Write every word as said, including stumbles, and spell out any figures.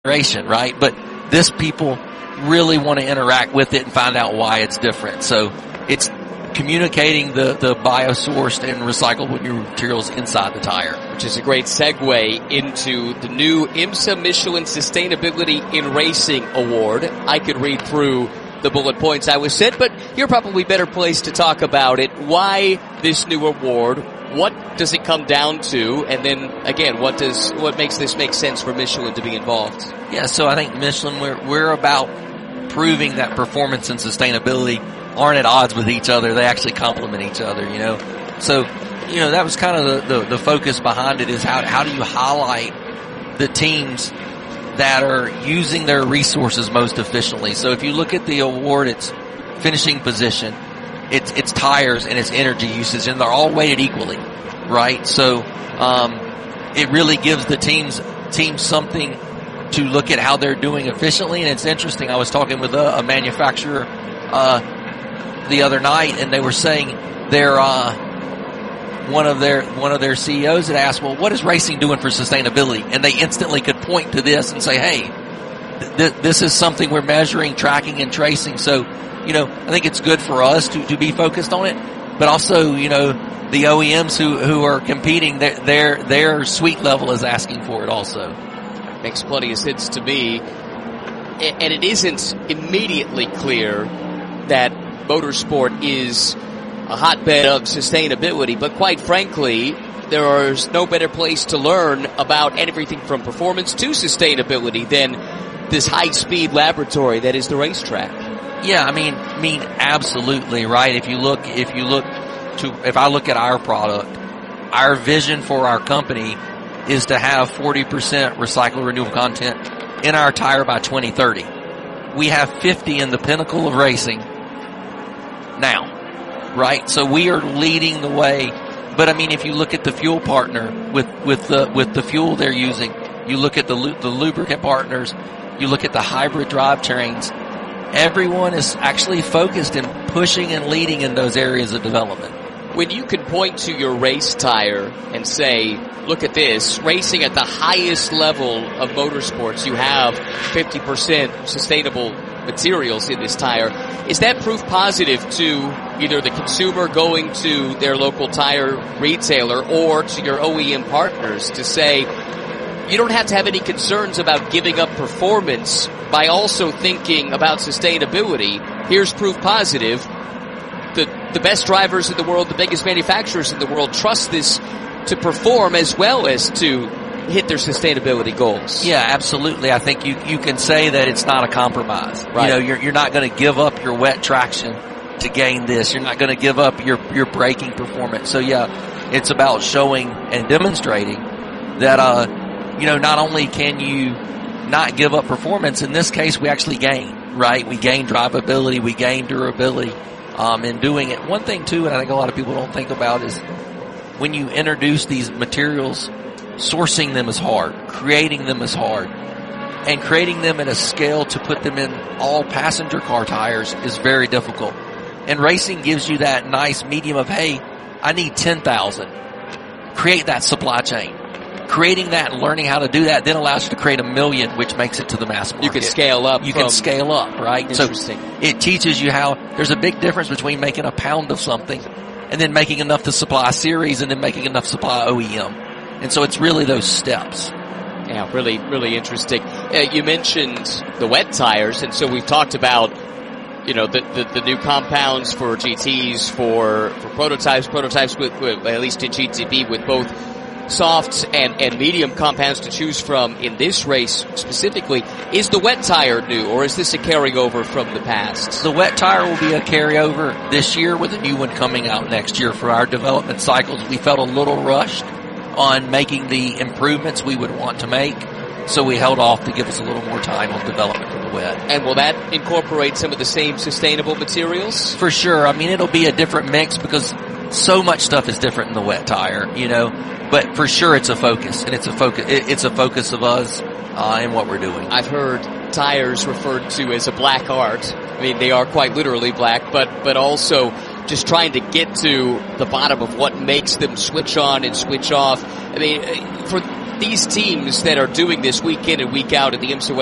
generation, right? But this people really want to interact with it and find out why it's different. So it's communicating the, the biosourced and recyclable materials inside the tire. Which is a great segue into the new IMSA Michelin Sustainability in Racing Award. I could read through the bullet points I was sent, but you're probably better placed to talk about it. Why this new award? What does it come down to? And then, again, what does what makes this make sense for Michelin to be involved? Yeah, so I think Michelin, we're, we're about proving that performance and sustainability aren't at odds with each other. They actually complement each other, you know. So, you know, that was kind of the, the, the focus behind it, is how, how do you highlight the teams that are using their resources most efficiently. So if you look at the award, it's finishing position, it's, it's tires, and it's energy usage, and they're all weighted equally, right? So, um, it really gives the teams, teams something to look at how they're doing efficiently. And it's interesting. I was talking with a, a manufacturer, uh, the other night, and they were saying their, uh, one of their, one of their C E Os had asked, well, what is racing doing for sustainability? And they instantly could point to this and say, hey, th- this is something we're measuring, tracking, and tracing. So, you know, I think it's good for us to, to be focused on it, but also, you know, the O E Ms who, who are competing, their, their, their suite level is asking for it also. Makes plenty of sense to me. And it isn't immediately clear that motorsport is a hotbed of sustainability, but quite frankly, there is no better place to learn about everything from performance to sustainability than this high-speed laboratory that is the racetrack. Yeah, I mean, I mean, absolutely, right? If you look, if you look to, if I look at our product, our vision for our company is to have forty percent recycled renewable content in our tire by twenty thirty. We have fifty in the pinnacle of racing now, right? So we are leading the way. But I mean, if you look at the fuel partner with, with the, with the fuel they're using, you look at the, the lubricant partners, you look at the hybrid drivetrains, everyone is actually focused in pushing and leading in those areas of development. When you can point to your race tire and say, look at this, racing at the highest level of motorsports, you have fifty percent sustainable materials in this tire. Is that proof positive to either the consumer going to their local tire retailer or to your O E M partners to say, you don't have to have any concerns about giving up performance by also thinking about sustainability? Here's proof positive. The, the best drivers in the world, the biggest manufacturers in the world trust this to perform as well as to hit their sustainability goals. Yeah, absolutely. I think you, you can say that it's not a compromise. Right. You know, you're, you're not going to give up your wet traction to gain this. You're not going to give up your, your braking performance. So yeah, it's about showing and demonstrating that, uh, you know, not only can you not give up performance, in this case we actually gain, right? We gain drivability, we gain durability, um, in doing it. One thing too, and I think a lot of people don't think about, is when you introduce these materials, sourcing them is hard, creating them is hard, and creating them at a scale to put them in all passenger car tires is very difficult. And racing gives you that nice medium of, hey, I need ten thousand. Create that supply chain. Creating that and learning how to do that then allows you to create a million, which makes it to the mass market. You can scale up. You can scale up, right? Interesting. So it teaches you how there's a big difference between making a pound of something and then making enough to supply a series and then making enough to supply O E M. And so it's really those steps. Yeah, really, really interesting. Uh, you mentioned the wet tires, and so we've talked about, you know, the, the, the new compounds for G Ts, for, for prototypes, prototypes with, with, at least in G T B, with both soft and, and medium compounds to choose from in this race specifically. Is the wet tire new, or is this a carryover from the past? The wet tire will be a carryover this year with a new one coming out next year. For our development cycles, we felt a little rushed on making the improvements we would want to make, so we held off to give us a little more time on development for the wet. And will that incorporate some of the same sustainable materials? For sure. I mean, it'll be a different mix because so much stuff is different in the wet tire, you know. But for sure, it's a focus, and it's a focus. It's a focus of us uh, and what we're doing. I've heard tires referred to as a black art. I mean, they are quite literally black, but but also just trying to get to the bottom of what makes them switch on and switch off. I mean, for these teams that are doing this week in and week out at the IMSA